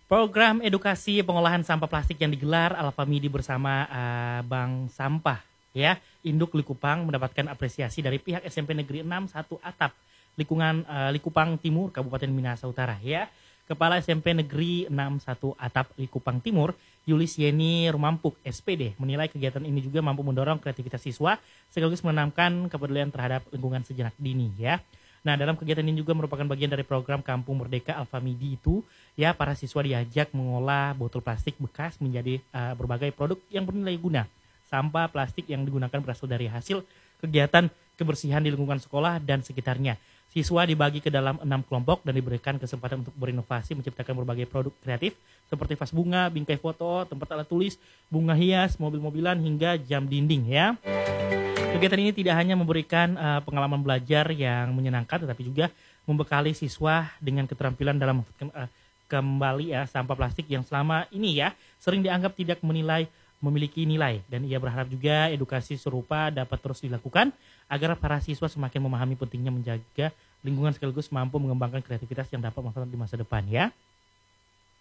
Program edukasi pengolahan sampah plastik yang digelar Alfamidi bersama Bank Sampah ya, Induk Likupang mendapatkan apresiasi dari pihak SMP Negeri 6 1 Atap Likupang Timur Kabupaten Minahasa Utara ya. Kepala SMP Negeri 6 1 Atap Likupang Timur, Yulis Yeni Rumampuk SPD menilai kegiatan ini juga mampu mendorong kreativitas siswa sekaligus menanamkan kepedulian terhadap lingkungan sejenak dini ya. Nah, dalam kegiatan ini juga merupakan bagian dari program Kampung Merdeka Alfamidi itu, ya para siswa diajak mengolah botol plastik bekas menjadi berbagai produk yang bernilai guna. Sampah plastik yang digunakan berasal dari hasil kegiatan kebersihan di lingkungan sekolah dan sekitarnya. Siswa dibagi ke dalam 6 kelompok dan diberikan kesempatan untuk berinovasi menciptakan berbagai produk kreatif seperti vas bunga, bingkai foto, tempat alat tulis, bunga hias, mobil-mobilan hingga jam dinding ya. Kegiatan ini tidak hanya memberikan pengalaman belajar yang menyenangkan, tetapi juga membekali siswa dengan keterampilan dalam kembali ya sampah plastik yang selama ini ya sering dianggap tidak memiliki nilai. Dan ia berharap juga edukasi serupa dapat terus dilakukan agar para siswa semakin memahami pentingnya menjaga lingkungan sekaligus mampu mengembangkan kreativitas yang dapat manfaat di masa depan ya.